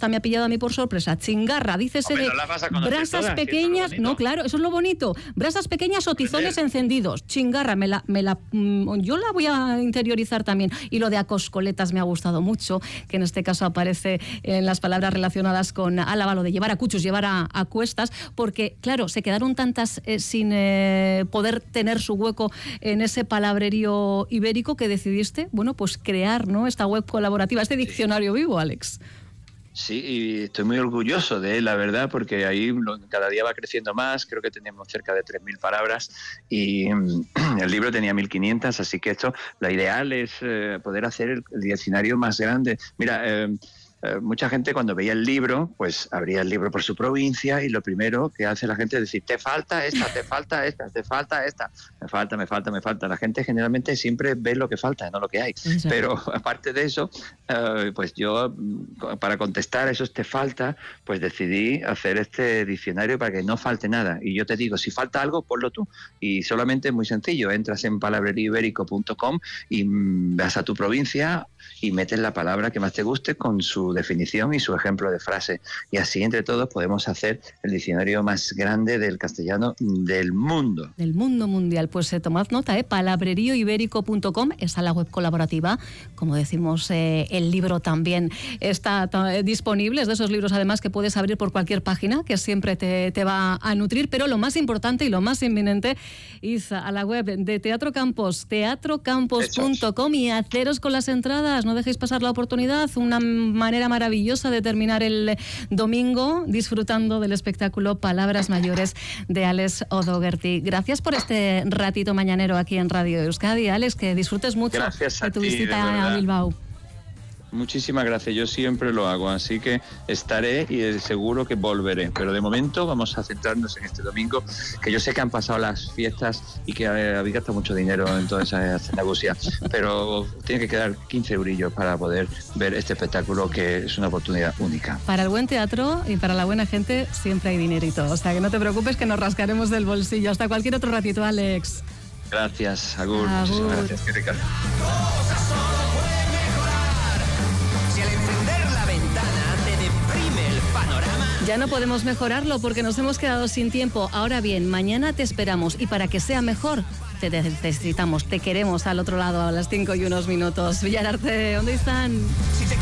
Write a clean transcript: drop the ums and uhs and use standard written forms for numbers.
esta me ha pillado a mí por sorpresa. Chingarra, dícese de brasas pequeñas. No, claro, eso es lo bonito. Brasas pequeñas o tizones encendidos. Chingarra, yo la voy a interiorizar también. Y lo de acoscoletas me ha gustado mucho, que en este caso aparece en las palabras relacionadas con Álava, lo de llevar a cuchus, llevar a cuestas, porque, claro, se quedaron tantas sin poder tener su hueco en ese palabrerío ibérico que decidiste, bueno, pues crear, ¿no?, esta web colaborativa, este diccionario vivo, Alex. Sí, y estoy muy orgulloso de él, la verdad, porque ahí cada día va creciendo más. Creo que tenemos cerca de 3.000 palabras y el libro tenía 1.500, así que lo ideal es poder hacer el diccionario más grande. Mira, mucha gente cuando veía el libro, pues abría el libro por su provincia y lo primero que hace la gente es decir, te falta esta, te falta esta, te falta esta, me falta. La gente generalmente siempre ve lo que falta, no lo que hay. Exacto. Pero aparte de eso, pues yo, para contestar a esos te falta, pues decidí hacer este diccionario para que no falte nada. Y yo te digo, si falta algo, ponlo tú. Y solamente es muy sencillo, entras en palabrerioiberico.com y vas a tu provincia y metes la palabra que más te guste con su definición y su ejemplo de frase. Y así entre todos podemos hacer el diccionario más grande del castellano del mundo. Del mundo mundial. Pues tomad nota, palabrerioiberico.com, esa es la web colaborativa. Como decimos, el libro también está disponible. Es de esos libros además que puedes abrir por cualquier página, que siempre te va a nutrir. Pero lo más importante y lo más inminente es a la web de Teatro Campos, teatrocampos.com, y haceros con las entradas. No dejéis pasar la oportunidad, una manera maravillosa de terminar el domingo disfrutando del espectáculo Palabras Mayores de Alex O'Doherty. Gracias por este ratito mañanero aquí en Radio Euskadi, Alex, que disfrutes mucho de tu visita a Bilbao. Muchísimas gracias, yo siempre lo hago, así que estaré y seguro que volveré, pero de momento vamos a centrarnos en este domingo, que yo sé que han pasado las fiestas y que habéis gastado mucho dinero en toda esa negocia, pero tiene que quedar 15 eurillos para poder ver este espectáculo, que es una oportunidad única. Para el buen teatro y para la buena gente siempre hay dinerito, o sea que no te preocupes, que nos rascaremos del bolsillo. Hasta cualquier otro ratito, Alex. Gracias, Agur. Muchísimas gracias, qué rica. Ya no podemos mejorarlo porque nos hemos quedado sin tiempo. Ahora bien, mañana te esperamos y para que sea mejor, te necesitamos, te queremos al otro lado a las 5:01. Villararte, ¿dónde están?